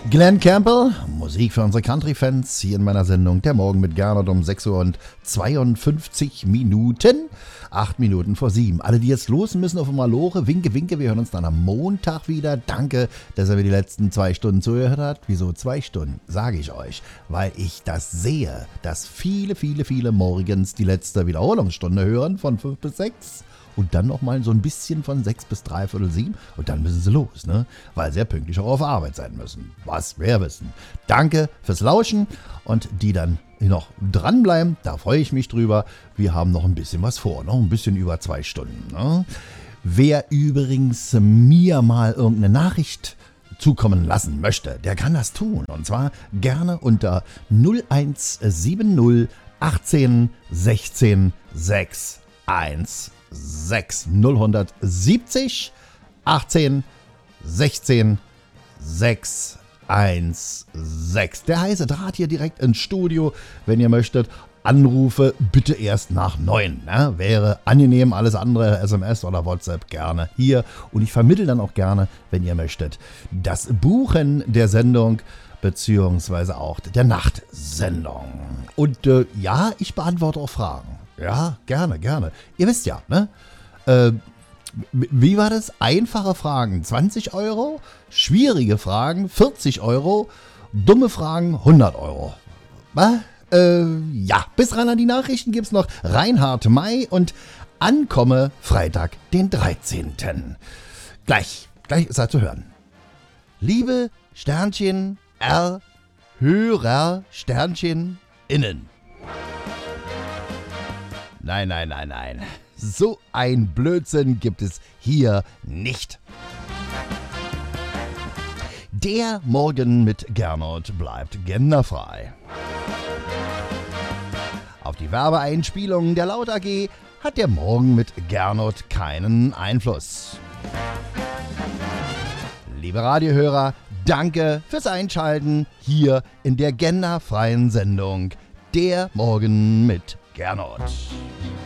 Glenn Campbell, Musik für unsere Country-Fans, hier in meiner Sendung Der Morgen mit Gernot um 6 Uhr und 52 Minuten. 8 Minuten vor 7. Alle, die jetzt los müssen auf einmal Lore, winke, winke. Wir hören uns dann am Montag wieder. Danke, dass ihr mir die letzten 2 Stunden zugehört habt. Wieso 2 Stunden? Sage ich euch. Weil ich das sehe, dass viele morgens die letzte Wiederholungsstunde hören von 5 bis 6. Und dann nochmal so ein bisschen von 6 bis 3/4 und dann müssen sie los, ne? Weil sie ja pünktlich auch auf Arbeit sein müssen. Was wir wissen. Danke fürs Lauschen und die dann noch dranbleiben, da freue ich mich drüber. Wir haben noch ein bisschen was vor, noch ein bisschen über 2 Stunden. Ne? Wer übrigens mir mal irgendeine Nachricht zukommen lassen möchte, der kann das tun. Und zwar gerne unter 0170 18 16 61. 070 18 16 616. Der heiße Draht hier direkt ins Studio. Wenn ihr möchtet, Anrufe bitte erst nach 9. Ne? Wäre angenehm, alles andere, SMS oder WhatsApp gerne hier. Und ich vermittle dann auch gerne, wenn ihr möchtet, das Buchen der Sendung beziehungsweise auch der Nachtsendung. Und ja, ich beantworte auch Fragen. Ja, gerne. Ihr wisst ja, ne? Wie war das? Einfache Fragen 20 Euro, schwierige Fragen 40 Euro, dumme Fragen 100 Euro. Ja, bis ran an die Nachrichten gibt's noch Reinhard May und Ankomme Freitag, den 13. Gleich ist er zu hören. Liebe Sternchen R, Hörer Sternchen innen. Nein. So ein Blödsinn gibt es hier nicht. Der Morgen mit Gernot bleibt genderfrei. Auf die Werbeeinspielungen der Laut AG hat der Morgen mit Gernot keinen Einfluss. Liebe Radiohörer, danke fürs Einschalten hier in der genderfreien Sendung Der Morgen mit Gernot.